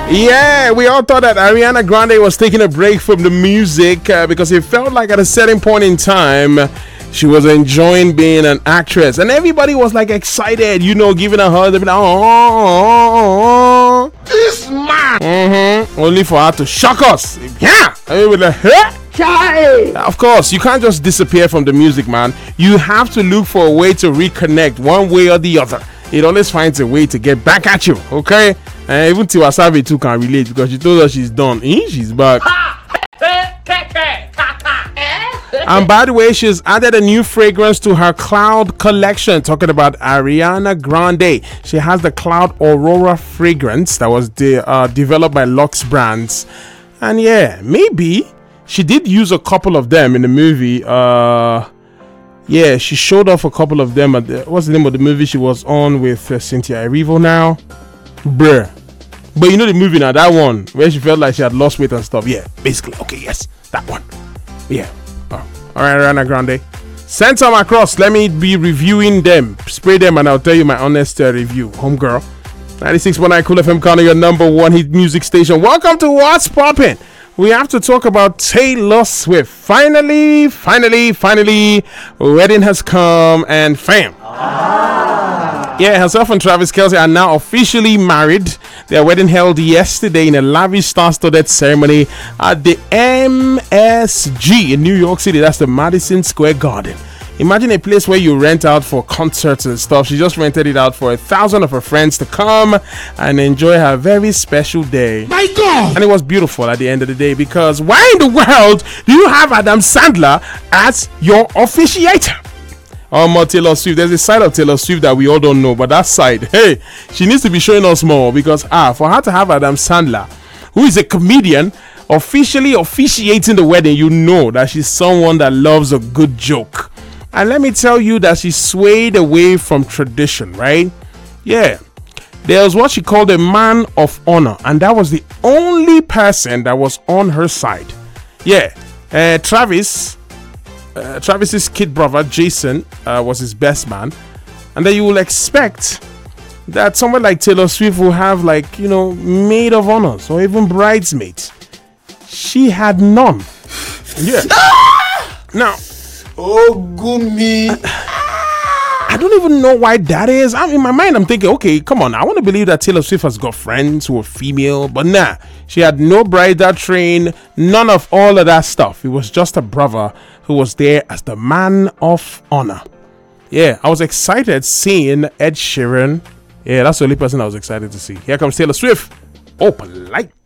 Yeah, we all thought that Ariana Grande was taking a break from the music because it felt like at a certain point in time she was enjoying being an actress, and everybody was like excited, giving her hugs. Like, oh, this man. Only for her to shock us. Yeah, and we were like, huh? Of course, you can't just disappear from the music, man. You have to look for a way to reconnect, one way or the other. It always finds a way to get back at you, okay? And even Tiwa Savage too can relate because she told us she's done. She's back. And by the way, she's added a new fragrance to her Cloud collection. Talking about Ariana Grande, she has the Cloud Aurora fragrance that was developed by Lux Brands. And yeah, maybe she did use a couple of them in the movie. Yeah, she showed off a couple of them at what's the name of the movie she was on with Cynthia Erivo now? Bruh. But you know the movie now, that one where she felt like she had lost weight and stuff. Yeah, basically. Okay, yes, that one. Yeah. All right, Ariana Grande. Send some across. Let me be reviewing them. Spray them and I'll tell you my honest review. Homegirl. 96.9 Cool FM Kano, your number one hit music station. Welcome to What's Poppin'. We have to talk about Taylor Swift. Finally, wedding has come and fam. Yeah, herself and Travis Kelce are now officially married. Their wedding held yesterday in a lavish star-studded ceremony at the MSG in New York City. That's the Madison Square Garden. Imagine a place where you rent out for concerts and stuff. She just rented it out for 1,000 of her friends to come and enjoy her very special day. My God! And it was beautiful at the end of the day because why in the world do you have Adam Sandler as your officiator? More Taylor Swift. There's a side of Taylor Swift that we all don't know, but that side, hey, she needs to be showing us more because for her to have Adam Sandler, who is a comedian, officially officiating the wedding, you know that she's someone that loves a good joke. And let me tell you that she swayed away from tradition, right? Yeah. There's what she called a man of honor, and that was the only person that was on her side. Yeah. Travis's kid brother, Jason, was his best man. And then you will expect that someone like Taylor Swift will have maid of honors or even bridesmaids. She had none. Yeah. Now, oh, Gumi. I don't even know why that is. In my mind, I'm thinking, okay, come on. I want to believe that Taylor Swift has got friends who are female, but nah. She had no bridal train, none of all of that stuff. It was just a brother who was there as the man of honor. Yeah, I was excited seeing Ed Sheeran. Yeah, that's the only person I was excited to see. Here comes Taylor Swift. Oh, polite.